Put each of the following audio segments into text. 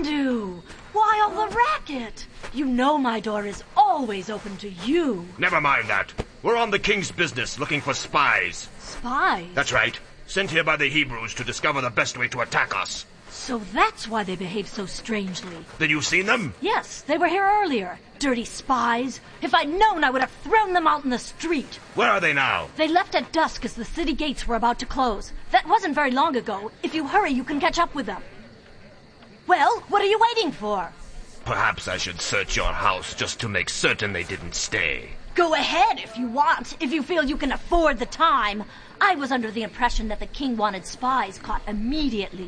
Undo! Why all the racket? You know my door is always open to you. Never mind that. We're on the king's business, looking for spies. Spies? That's right. Sent here by the Hebrews to discover the best way to attack us. So that's why they behave so strangely. Then you've seen them? Yes, they were here earlier. Dirty spies. If I'd known, I would have thrown them out in the street. Where are they now? They left at dusk as the city gates were about to close. That wasn't very long ago. If you hurry, you can catch up with them. Well, what are you waiting for? Perhaps I should search your house just to make certain they didn't stay. Go ahead if you want, if you feel you can afford the time. I was under the impression that the king wanted spies caught immediately.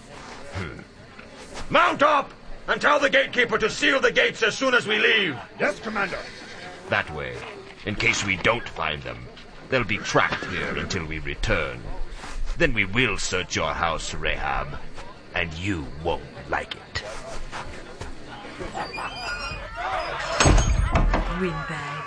Mount up and tell the gatekeeper to seal the gates as soon as we leave. Yes, Commander. That way, in case we don't find them, they'll be trapped here until we return. Then we will search your house, Rahab, and you won't like it. Windbag.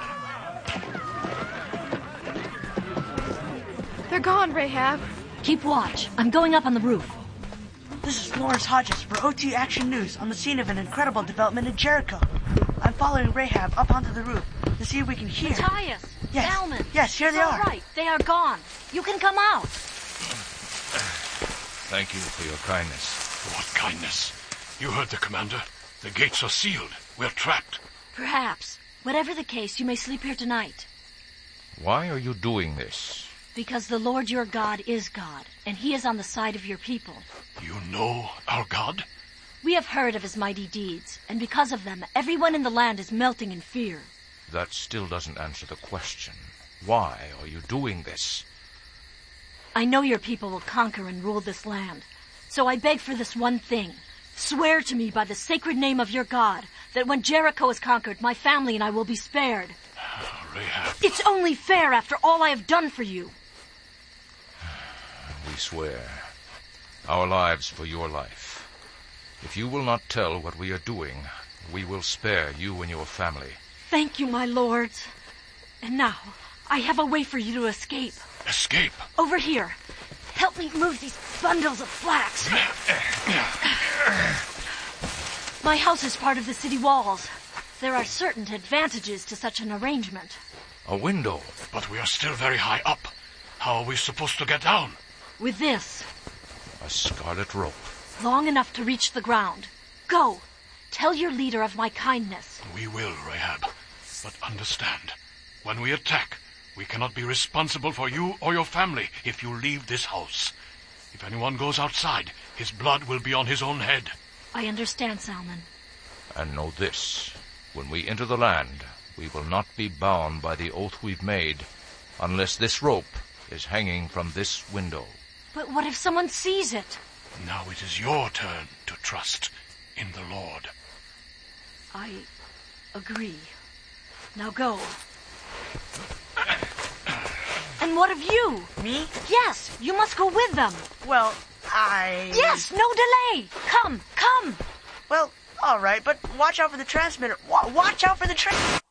They're gone, Rahab. Keep watch. I'm going up on the roof. This is Lawrence Hodges for OT Action News on the scene of an incredible development in Jericho. I'm following Rahab up onto the roof to see if we can hear. Matthias! Yes. Salmon! Yes, here they are. All right, they are gone. You can come out. Thank you for your kindness. What kindness? You heard the commander. The gates are sealed. We're trapped. Perhaps. Whatever the case, you may sleep here tonight. Why are you doing this? Because the Lord your God is God, and he is on the side of your people. You know our God? We have heard of his mighty deeds, and because of them, everyone in the land is melting in fear. That still doesn't answer the question. Why are you doing this? I know your people will conquer and rule this land, so I beg for this one thing. Swear to me by the sacred name of your God that when Jericho is conquered, my family and I will be spared. Rahab. It's only fair after all I have done for you. We swear. Our lives for your life. If you will not tell what we are doing, we will spare you and your family. Thank you, my lords. And now, I have a way for you to escape. Escape? Over here. Help me move these bundles of flax. My house is part of the city walls. There are certain advantages to such an arrangement. A window. But we are still very high up. How are we supposed to get down? With this. A scarlet rope. Long enough to reach the ground. Go. Tell your leader of my kindness. We will, Rahab. But understand, when we attack, we cannot be responsible for you or your family if you leave this house. If anyone goes outside, his blood will be on his own head. I understand, Salmon. And know this. When we enter the land, we will not be bound by the oath we've made unless this rope is hanging from this window. But what if someone sees it? Now it is your turn to trust in the Lord. I agree. Now go. And what of you? Me? Yes, you must go with them. Well, Yes, no delay. Come. Well, all right, but watch out for the transmitter. Watch out for the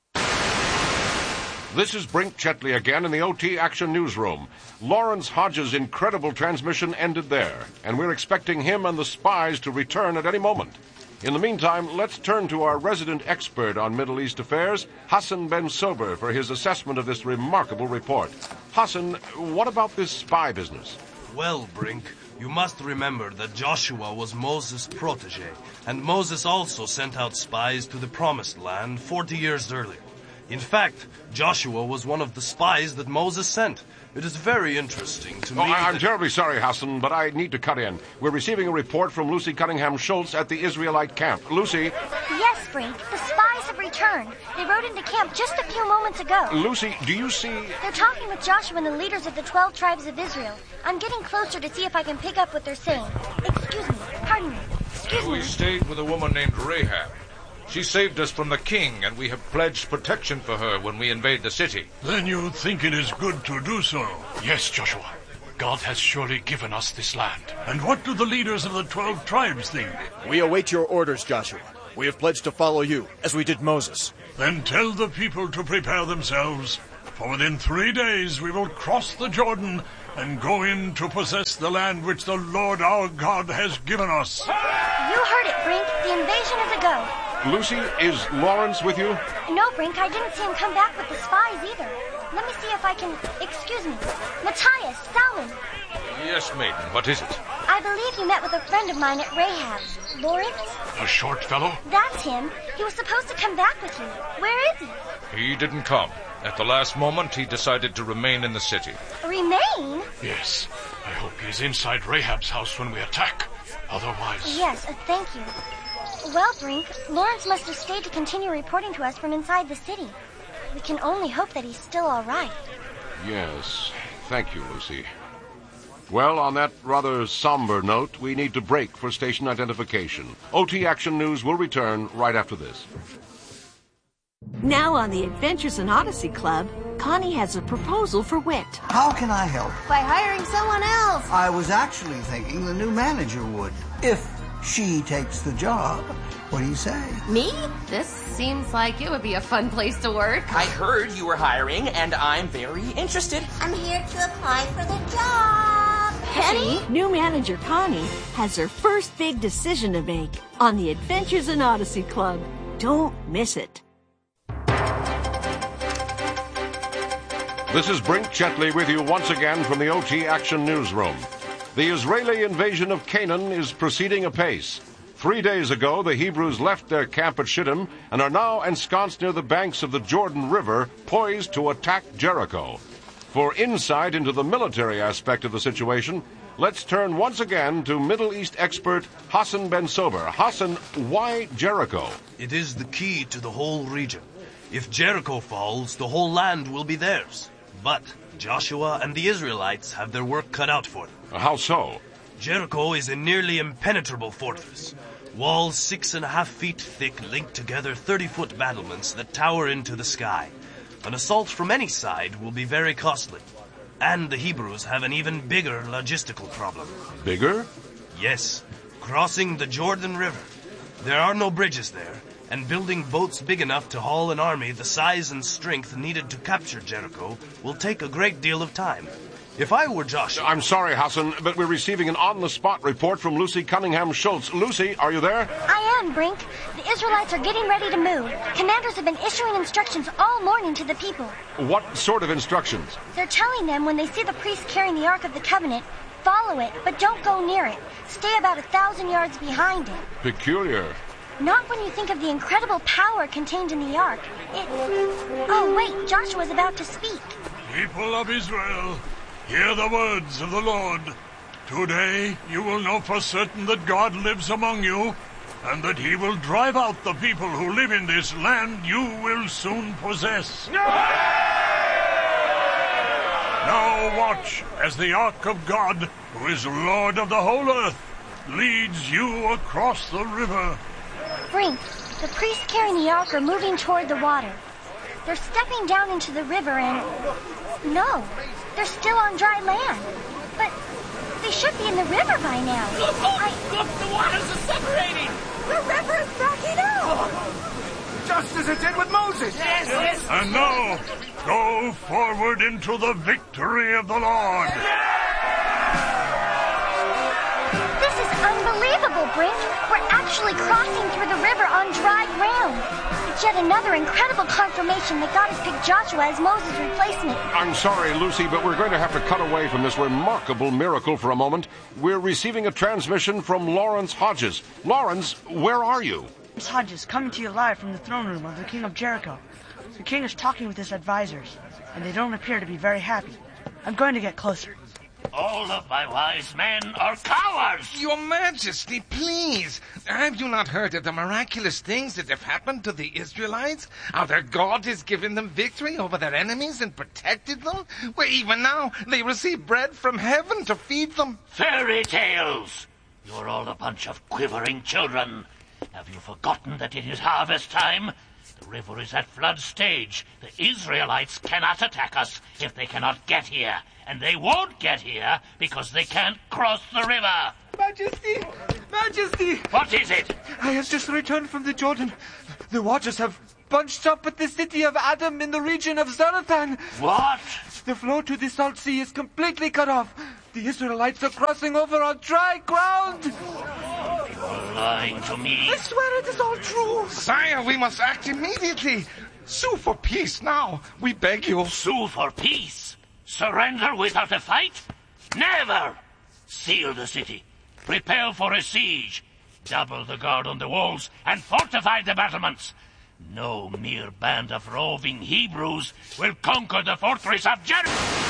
This is Brink Chetley again in the OT Action Newsroom. Lawrence Hodges' incredible transmission ended there, and we're expecting him and the spies to return at any moment. In the meantime, let's turn to our resident expert on Middle East affairs, Hassan Ben Sober, for his assessment of this remarkable report. Hassan, what about this spy business? Well, Brink, you must remember that Joshua was Moses' protege, and Moses also sent out spies to the Promised Land 40 years earlier. In fact, Joshua was one of the spies that Moses sent. It is very interesting to me. I'm terribly sorry, Hassan, but I need to cut in. We're receiving a report from Lucy Cunningham-Schultz at the Israelite camp. Lucy? Yes, Brink. The spies have returned. They rode into camp just a few moments ago. Lucy, do you see... They're talking with Joshua and the leaders of the 12 tribes of Israel. I'm getting closer to see if I can pick up what they're saying. Excuse me. Pardon me. Excuse me. We stayed with a woman named Rahab. She saved us from the king, and we have pledged protection for her when we invade the city. Then you think it is good to do so? Yes, Joshua. God has surely given us this land. And what do the leaders of the 12 tribes think? We await your orders, Joshua. We have pledged to follow you, as we did Moses. Then tell the people to prepare themselves, for within 3 days we will cross the Jordan and go in to possess the land which the Lord our God has given us. You heard it, Brink. The invasion is a go. Lucy, is Lawrence with you? No, Brink, I didn't see him come back with the spies either. Let me see if I can... Excuse me. Matthias, Salmon. Yes, maiden, what is it? I believe you met with a friend of mine at Rahab's. Lawrence? A short fellow? That's him. He was supposed to come back with you. Where is he? He didn't come. At the last moment, he decided to remain in the city. Remain? Yes. I hope he's inside Rahab's house when we attack. Otherwise... Yes, thank you. Well, Brink, Lawrence must have stayed to continue reporting to us from inside the city. We can only hope that he's still all right. Yes. Thank you, Lucy. Well, on that rather somber note, we need to break for station identification. OT Action News will return right after this. Now on the Adventures in Odyssey Club, Connie has a proposal for Wit. How can I help? By hiring someone else. I was actually thinking the new manager would, if she takes the job. What do you say? Me? This seems like it would be a fun place to work. I heard you were hiring, and I'm very interested. I'm here to apply for the job. Penny? New manager Connie has her first big decision to make on the Adventures in Odyssey Club. Don't miss it. This is Brink Chetley with you once again from the OT Action Newsroom. The Israeli invasion of Canaan is proceeding apace. 3 days ago, the Hebrews left their camp at Shittim and are now ensconced near the banks of the Jordan River, poised to attack Jericho. For insight into the military aspect of the situation, let's turn once again to Middle East expert Hassan Ben Sober. Hassan, why Jericho? It is the key to the whole region. If Jericho falls, the whole land will be theirs. But Joshua and the Israelites have their work cut out for them. How so? Jericho is a nearly impenetrable fortress. Walls 6.5 feet thick link together 30-foot battlements that tower into the sky. An assault from any side will be very costly. And the Hebrews have an even bigger logistical problem. Bigger? Yes, crossing the Jordan River. There are no bridges there, and building boats big enough to haul an army the size and strength needed to capture Jericho will take a great deal of time. If I were Joshua... I'm sorry, Hassan, but we're receiving an on-the-spot report from Lucy Cunningham-Schultz. Lucy, are you there? I am, Brink. The Israelites are getting ready to move. Commanders have been issuing instructions all morning to the people. What sort of instructions? They're telling them when they see the priest carrying the Ark of the Covenant, follow it, but don't go near it. Stay about 1,000 yards behind it. Peculiar. Not when you think of the incredible power contained in the Ark. Oh, wait, Joshua's about to speak. People of Israel, hear the words of the Lord. Today you will know for certain that God lives among you, and that he will drive out the people who live in this land you will soon possess. Now watch as the Ark of God, who is Lord of the whole earth, leads you across the river. Brink, the priests carrying the Ark are moving toward the water. They're stepping down into the river and... No, they're still on dry land. But they should be in the river by now. Look, the waters are separating. The river is backing up. Just as it did with Moses. Yes. And now, go forward into the victory of the Lord. This is unbelievable, Brink. We're actually crossing through the river on dry ground. It's yet another incredible confirmation that God has picked Joshua as Moses' replacement. I'm sorry, Lucy, but we're going to have to cut away from this remarkable miracle for a moment. We're receiving a transmission from Lawrence Hodges. Lawrence, where are you? It's Hodges, coming to you live from the throne room of the King of Jericho. The king is talking with his advisors, and they don't appear to be very happy. I'm going to get closer. All of my wise men are cowards! Your Majesty, please. Have you not heard of the miraculous things that have happened to the Israelites? How their God has given them victory over their enemies and protected them? Where even now they receive bread from heaven to feed them. Fairy tales! You're all a bunch of quivering children. Have you forgotten that it is harvest time? The river is at flood stage. The Israelites cannot attack us if they cannot get here. And they won't get here because they can't cross the river. Majesty! Majesty! What is it? I have just returned from the Jordan. The waters have bunched up at the city of Adam in the region of Zarethan. What? The flow to the Salt Sea is completely cut off. The Israelites are crossing over on dry ground. You're lying to me. I swear it is all true. Sire, we must act immediately. Sue for peace now. We beg you. Sue for peace? Surrender without a fight? Never! Seal the city. Prepare for a siege. Double the guard on the walls and fortify the battlements. No mere band of roving Hebrews will conquer the fortress of Jericho.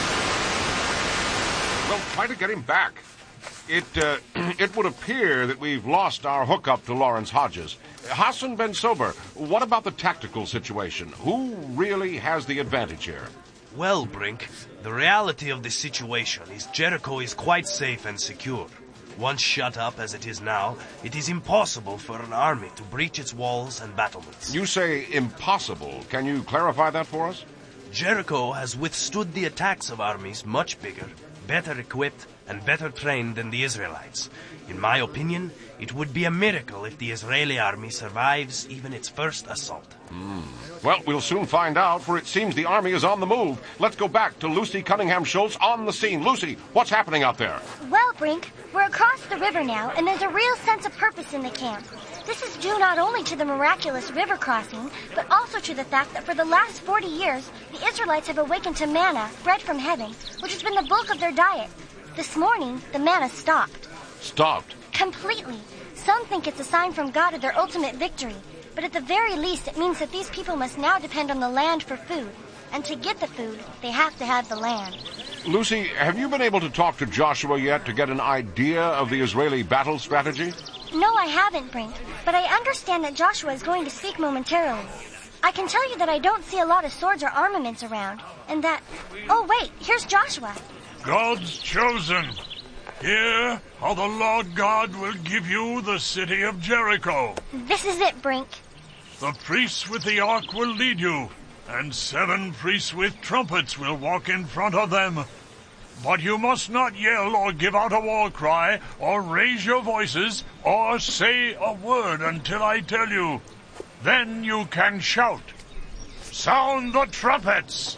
Well, try to get him back. It would appear that we've lost our hookup to Lawrence Hodges. Hassan Ben Sober, what about the tactical situation? Who really has the advantage here? Well, Brink, the reality of the situation is Jericho is quite safe and secure. Once shut up as it is now, it is impossible for an army to breach its walls and battlements. You say impossible. Can you clarify that for us? Jericho has withstood the attacks of armies much bigger, better equipped, and better trained than the Israelites. In my opinion, it would be a miracle if the Israeli army survives even its first assault. Well, we'll soon find out, for it seems the army is on the move. Let's go back to Lucy Cunningham-Schultz on the scene. Lucy, what's happening out there? Well, Brink, we're across the river now, and there's a real sense of purpose in the camp. This is due not only to the miraculous river crossing, but also to the fact that for the last 40 years, the Israelites have awakened to manna, bread from heaven, which has been the bulk of their diet. This morning, the manna stopped. Stopped? Completely. Some think it's a sign from God of their ultimate victory. But at the very least, it means that these people must now depend on the land for food. And to get the food, they have to have the land. Lucy, have you been able to talk to Joshua yet to get an idea of the Israeli battle strategy? No, I haven't, Brink. But I understand that Joshua is going to speak momentarily. I can tell you that I don't see a lot of swords or armaments around. And that... Oh, wait, here's Joshua. God's chosen. Hear how the Lord God will give you the city of Jericho. This is it, Brink. The priests with the ark will lead you, and 7 priests with trumpets will walk in front of them. But you must not yell or give out a war cry, or raise your voices, or say a word until I tell you. Then you can shout. Sound the trumpets!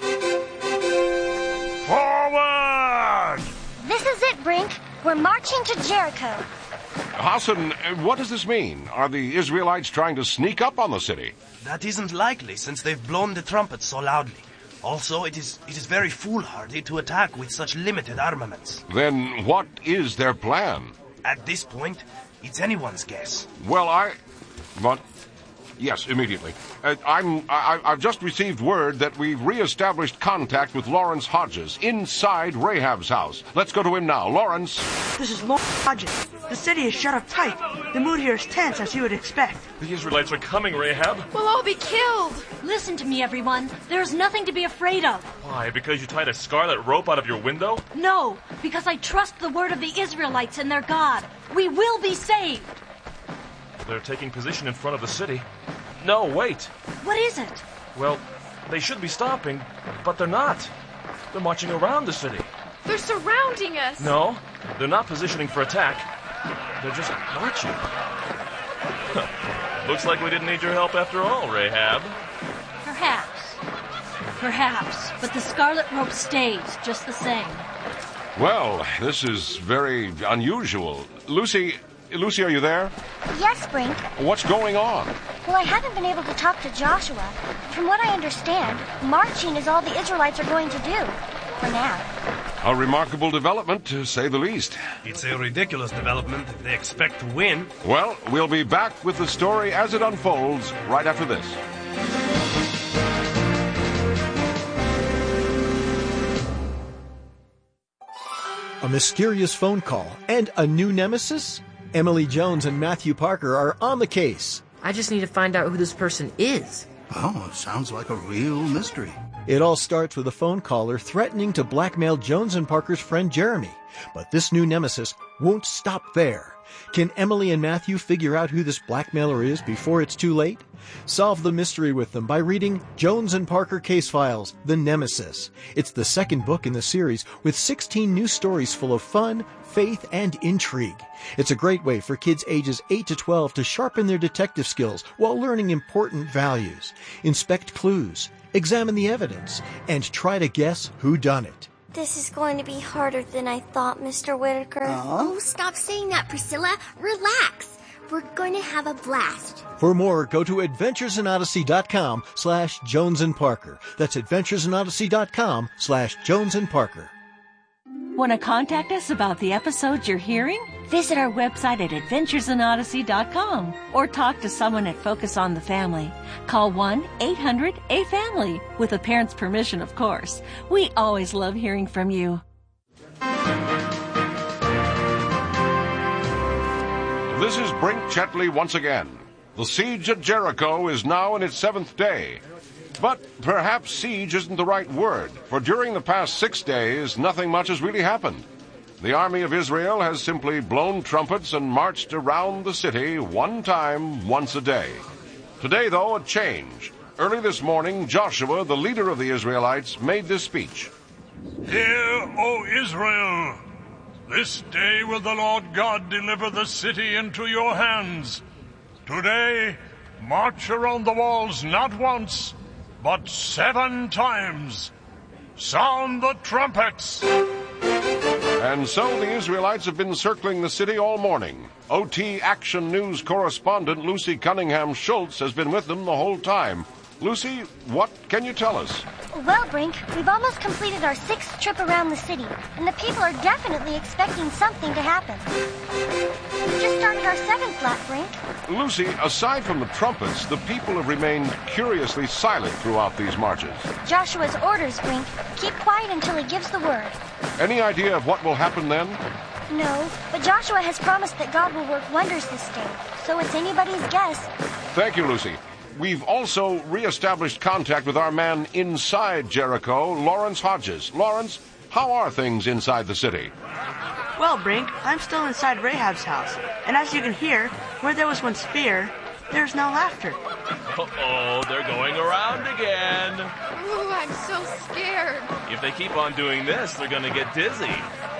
Forward! This is it, Brink. We're marching to Jericho. Hassan, what does this mean? Are the Israelites trying to sneak up on the city? That isn't likely, since they've blown the trumpets so loudly. Also, it is very foolhardy to attack with such limited armaments. Then what is their plan? At this point, it's anyone's guess. Well, But... Yes, immediately. I've just received word that we've re-established contact with Lawrence Hodges inside Rahab's house. Let's go to him now. Lawrence. This is Lawrence Hodges. The city is shut up tight. The mood here is tense, as you would expect. The Israelites are coming, Rahab. We'll all be killed. Listen to me, everyone. There's nothing to be afraid of. Why, because you tied a scarlet rope out of your window? No, because I trust the word of the Israelites and their God. We will be saved. They're taking position in front of the city. No, wait. What is it? Well, they should be stopping, but they're not. They're marching around the city. They're surrounding us. No, they're not positioning for attack. They're just marching. Looks like we didn't need your help after all, Rahab. Perhaps. But the scarlet rope stays just the same. Well, this is very unusual. Lucy, are you there? Yes, Brink. What's going on? Well, I haven't been able to talk to Joshua. From what I understand, marching is all the Israelites are going to do. For now. A remarkable development, to say the least. It's a ridiculous development if they expect to win. Well, we'll be back with the story as it unfolds right after this. A mysterious phone call and a new nemesis? Emily Jones and Matthew Parker are on the case. I just need to find out who this person is. Oh, it sounds like a real mystery. It all starts with a phone caller threatening to blackmail Jones and Parker's friend Jeremy. But this new nemesis won't stop there. Can Emily and Matthew figure out who this blackmailer is before it's too late? Solve the mystery with them by reading Jones and Parker Case Files, The Nemesis. It's the second book in the series with 16 new stories full of fun, faith, and intrigue. It's a great way for kids ages 8 to 12 to sharpen their detective skills while learning important values. Inspect clues, examine the evidence, and try to guess who done it. This is going to be harder than I thought, Mr. Whitaker. Oh, stop saying that, Priscilla. Relax. We're going to have a blast. For more, go to adventuresinodyssey.com/Jones and Parker. That's adventuresinodyssey.com/Jones and Parker. Want to contact us about the episodes you're hearing? Visit our website at adventuresinodyssey.com or talk to someone at Focus on the Family. Call 1-800-A-FAMILY, with a parent's permission, of course. We always love hearing from you. This is Brink Chetley once again. The siege at Jericho is now in its 7th day. But perhaps siege isn't the right word, for during the past 6 days, nothing much has really happened. The army of Israel has simply blown trumpets and marched around the city one time, once a day. Today, though, a change. Early this morning, Joshua, the leader of the Israelites, made this speech. Hear, O Israel! This day will the Lord God deliver the city into your hands. Today, march around the walls not once, but 7 times. Sound the trumpets! And so the Israelites have been circling the city all morning. OT Action News correspondent Lucy Cunningham Schultz has been with them the whole time. Lucy, what can you tell us? Well, Brink, we've almost completed our 6th trip around the city, and the people are definitely expecting something to happen. We just started our 7th lap, Brink. Lucy, aside from the trumpets, the people have remained curiously silent throughout these marches. Joshua's orders, Brink. Keep quiet until he gives the word. Any idea of what will happen then? No, but Joshua has promised that God will work wonders this day, so it's anybody's guess. Thank you, Lucy. We've also re-established contact with our man inside Jericho, Lawrence Hodges. Lawrence, how are things inside the city? Well, Brink, I'm still inside Rahab's house. And as you can hear, where there was once fear, there's now laughter. Uh-oh, they're going around again. Ooh, I'm so scared. If they keep on doing this, they're going to get dizzy.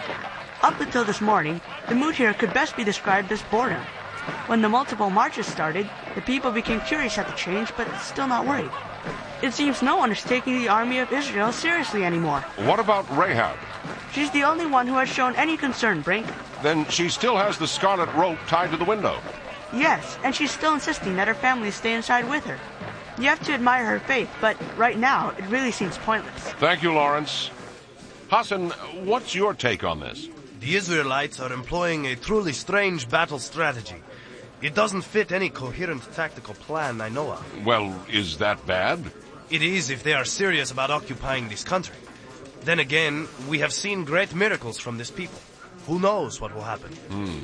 Up until this morning, the mood here could best be described as boredom. When the multiple marches started, the people became curious at the change, but still not worried. It seems no one is taking the army of Israel seriously anymore. What about Rahab? She's the only one who has shown any concern, Brink. Then she still has the scarlet rope tied to the window. Yes, and she's still insisting that her family stay inside with her. You have to admire her faith, but right now, it really seems pointless. Thank you, Lawrence. Hassan, what's your take on this? The Israelites are employing a truly strange battle strategy. It doesn't fit any coherent tactical plan I know of. Well, is that bad? It is if they are serious about occupying this country. Then again, we have seen great miracles from this people. Who knows what will happen?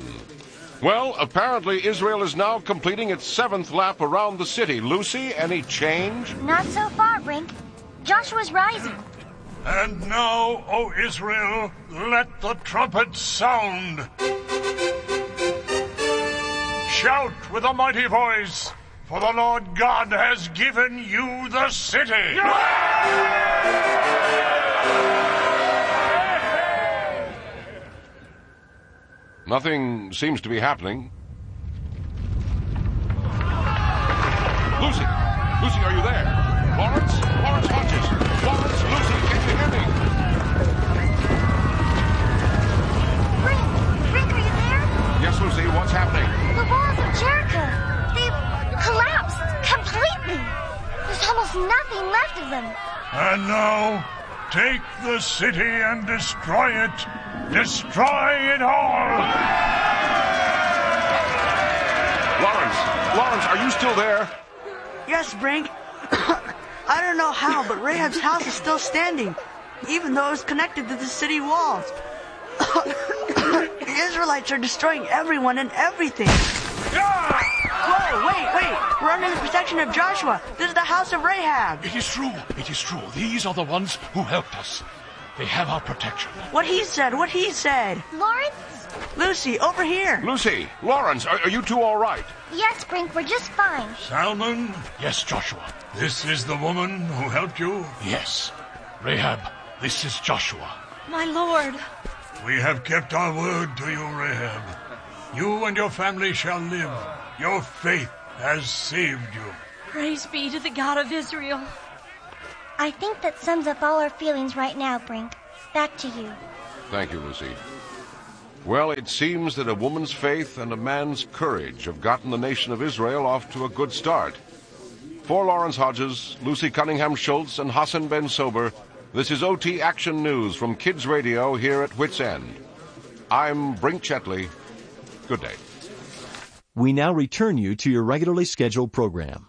Well, apparently Israel is now completing its 7th lap around the city. Lucy, any change? Not so far, Brink. Joshua's rising. And now, O Israel, let the trumpets sound. Shout with a mighty voice, for the Lord God has given you the city. Nothing seems to be happening. Lucy! Lucy, are you there? Lawrence? Lawrence Hodges! Lawrence, Lucy, can you hear me? Brink, are you there? Yes, Lucy, what's happening? The walls of Jericho. They've collapsed completely. There's almost nothing left of them. And now, take the city and destroy it. Destroy it all! Lawrence, are you still there? Yes, Brink. I don't know how, but Rahab's house is still standing, even though it was connected to the city walls. The Israelites are destroying everyone and everything. Whoa, wait. We're under the protection of Joshua. This is the house of Rahab. It is true. These are the ones who helped us. They have our protection. What he said. Lawrence? Lucy, over here. Lucy, Lawrence, are you two all right? Yes, Brink, we're just fine. Salmon? Yes, Joshua. This is the woman who helped you? Yes. Rahab, this is Joshua. My lord. We have kept our word to you, Rahab. You and your family shall live. Your faith has saved you. Praise be to the God of Israel. I think that sums up all our feelings right now, Brink. Back to you. Thank you, Lucy. Well, it seems that a woman's faith and a man's courage have gotten the nation of Israel off to a good start. For Lawrence Hodges, Lucy Cunningham-Schultz, and Hassan Ben Sober, this is OT Action News from Kids Radio here at Whit's End. I'm Brink Chetley. Good day. We now return you to your regularly scheduled program.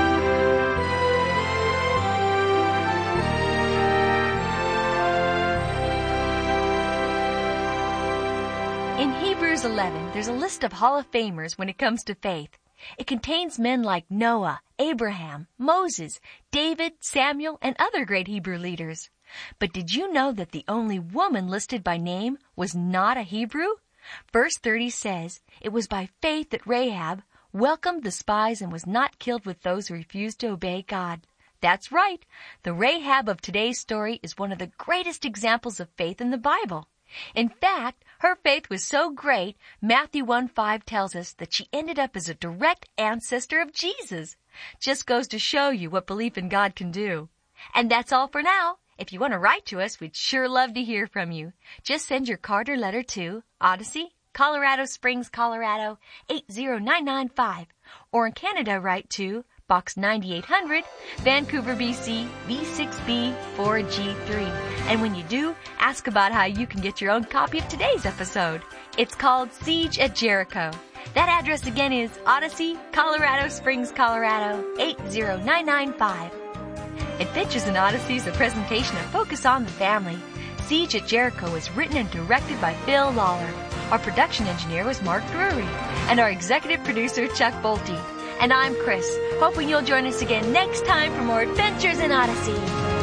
In Hebrews 11, there's a list of Hall of Famers when it comes to faith. It contains men like Noah, Abraham, Moses, David, Samuel, and other great Hebrew leaders. But did you know that the only woman listed by name was not a Hebrew? Verse 30 says, "It was by faith that Rahab welcomed the spies and was not killed with those who refused to obey God." That's right. The Rahab of today's story is one of the greatest examples of faith in the Bible. In fact, her faith was so great, Matthew 1:5 tells us that she ended up as a direct ancestor of Jesus. Just goes to show you what belief in God can do. And that's all for now. If you want to write to us, we'd sure love to hear from you. Just send your card or letter to Odyssey, Colorado Springs, Colorado 80995. Or in Canada, write to Box 9800, Vancouver, BC, V6B 4G3. And when you do, ask about how you can get your own copy of today's episode. It's called Siege at Jericho. That address again is Odyssey, Colorado Springs, Colorado 80995. Adventures in Odyssey is a presentation of Focus on the Family. Siege at Jericho was written and directed by Phil Lawler. Our production engineer was Mark Drury. And our executive producer, Chuck Bolte. And I'm Chris, hoping you'll join us again next time for more Adventures in Odyssey.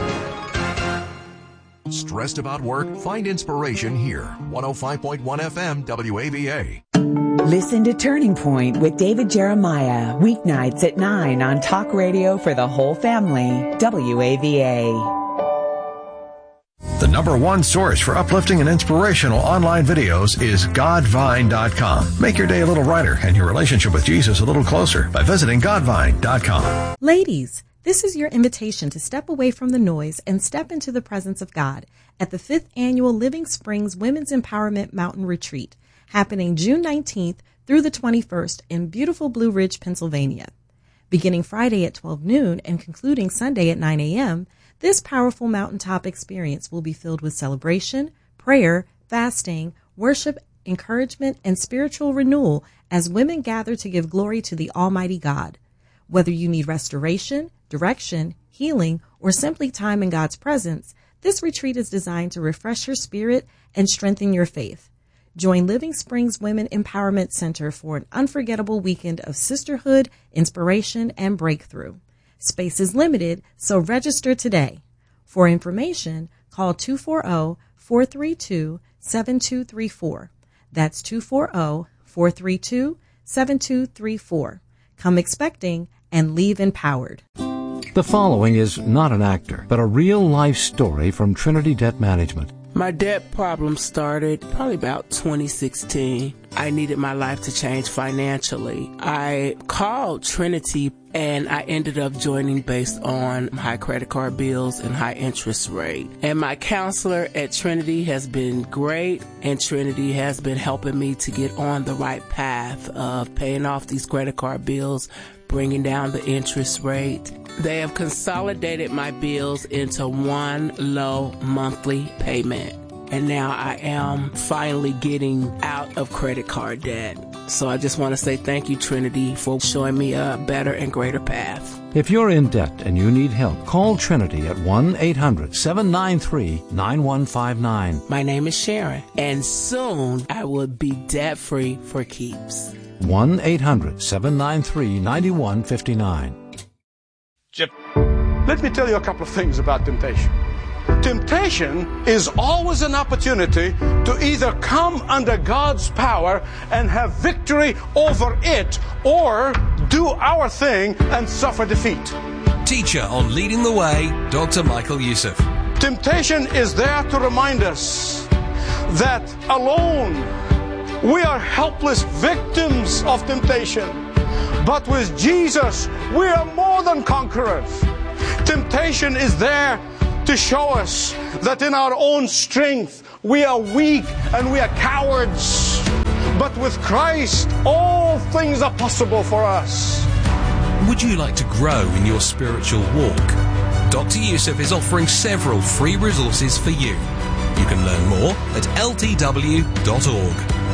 Stressed about work? Find inspiration here. 105.1 FM WAVA. Listen to Turning Point with David Jeremiah, weeknights at 9 on Talk Radio for the whole family, WAVA. The number one source for uplifting and inspirational online videos is Godvine.com. Make your day a little brighter and your relationship with Jesus a little closer by visiting Godvine.com. Ladies, this is your invitation to step away from the noise and step into the presence of God at the 5th Annual Living Springs Women's Empowerment Mountain Retreat, happening June 19th through the 21st in beautiful Blue Ridge, Pennsylvania. Beginning Friday at 12 noon and concluding Sunday at 9 a.m., this powerful mountaintop experience will be filled with celebration, prayer, fasting, worship, encouragement, and spiritual renewal as women gather to give glory to the Almighty God. Whether you need restoration, direction, healing, or simply time in God's presence, this retreat is designed to refresh your spirit and strengthen your faith. Join Living Springs Women Empowerment Center for an unforgettable weekend of sisterhood, inspiration, and breakthrough. Space is limited, so register today. For information, call 240-432-7234. That's 240-432-7234. Come expecting and leave empowered. The following is not an actor, but a real-life story from Trinity Debt Management. My debt problem started probably about 2016. I needed my life to change financially. I called Trinity and I ended up joining based on high credit card bills and high interest rate. And my counselor at Trinity has been great, and Trinity has been helping me to get on the right path of paying off these credit card bills, bringing down the interest rate. They have consolidated my bills into one low monthly payment. And now I am finally getting out of credit card debt. So I just want to say thank you, Trinity, for showing me a better and greater path. If you're in debt and you need help, call Trinity at 1-800-793-9159. My name is Sharon, and soon I will be debt-free for keeps. 1-800-793-9159. Let me tell you a couple of things about temptation. Temptation is always an opportunity to either come under God's power and have victory over it, or do our thing and suffer defeat. Teacher on Leading the Way, Dr. Michael Youssef. Temptation is there to remind us that alone we are helpless victims of temptation. But with Jesus, we are more than conquerors. Temptation is there to show us that in our own strength we are weak and we are cowards. But with Christ, all things are possible for us. Would you like to grow in your spiritual walk? Dr. Youssef is offering several free resources for you. You can learn more at ltw.org.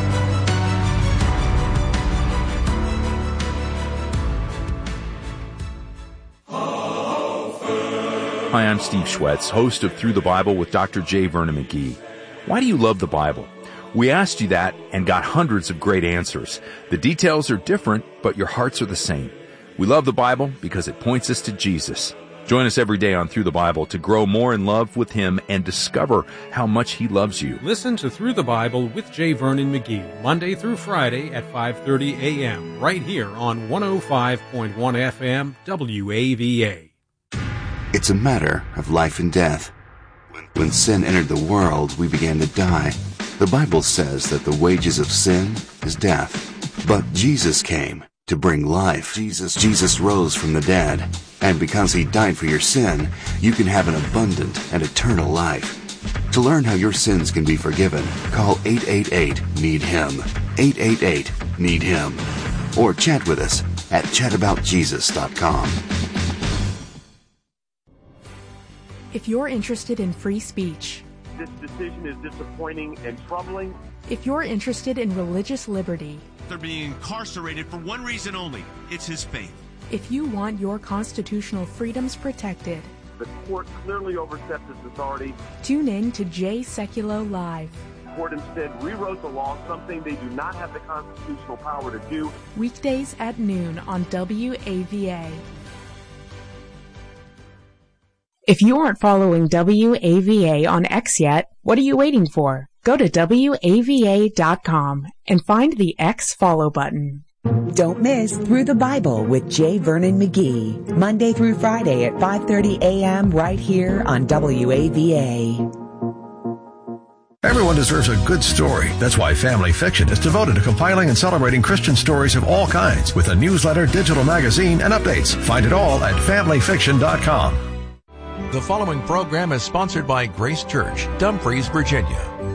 Hi, I'm Steve Schwetz, host of Through the Bible with Dr. J. Vernon McGee. Why do you love the Bible? We asked you that and got hundreds of great answers. The details are different, but your hearts are the same. We love the Bible because it points us to Jesus. Join us every day on Through the Bible to grow more in love with Him and discover how much He loves you. Listen to Through the Bible with J. Vernon McGee, Monday through Friday at 5:30 a.m., right here on 105.1 FM WAVA. It's a matter of life and death. When sin entered the world, we began to die. The Bible says that the wages of sin is death. But Jesus came to bring life. Jesus rose from the dead. And because He died for your sin, you can have an abundant and eternal life. To learn how your sins can be forgiven, call 888-NEED-HIM. 888-NEED-HIM. Or chat with us at chataboutjesus.com. If you're interested in free speech, this decision is disappointing and troubling. If you're interested in religious liberty, they're being incarcerated for one reason only. It's his faith. If you want your constitutional freedoms protected, the court clearly overstepped its authority. Tune in to Jay Sekulow Live. The court instead rewrote the law, something they do not have the constitutional power to do. Weekdays at noon on WAVA. If you aren't following WAVA on X yet, what are you waiting for? Go to WAVA.com and find the X follow button. Don't miss Through the Bible with J. Vernon McGee, Monday through Friday at 5:30 a.m. right here on WAVA. Everyone deserves a good story. That's why Family Fiction is devoted to compiling and celebrating Christian stories of all kinds with a newsletter, digital magazine, and updates. Find it all at familyfiction.com. The following program is sponsored by Grace Church, Dumfries, Virginia.